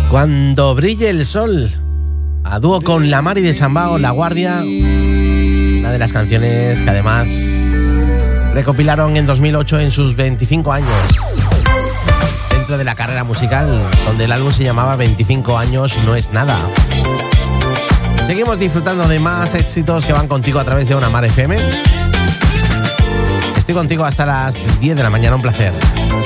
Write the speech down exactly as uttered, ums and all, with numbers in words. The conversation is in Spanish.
Cuando brille el sol, a dúo con La Mari de Sambao, La Guardia, una de las canciones que además recopilaron en dos mil ocho en sus veinticinco años dentro de la carrera musical, donde el álbum se llamaba veinticinco años no es nada. Seguimos disfrutando de más éxitos que van contigo a través de Una Mar F M. Estoy contigo hasta las diez de la mañana, un placer.